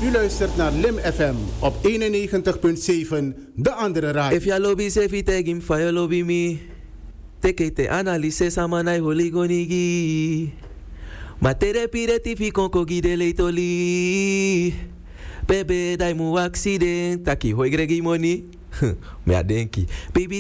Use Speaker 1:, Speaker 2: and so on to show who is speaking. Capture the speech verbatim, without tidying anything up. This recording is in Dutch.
Speaker 1: U luistert naar Lim F M op eenennegentig komma zeven, de andere radio.
Speaker 2: If ya lobby se fi tegim fa ya lobby mi. Teke te analyse samanai holigonigi. Ma tere pireti fi konko gide leitoli. Bebe dai mu accident. Taki hoi gregi money. Me adenki. Baby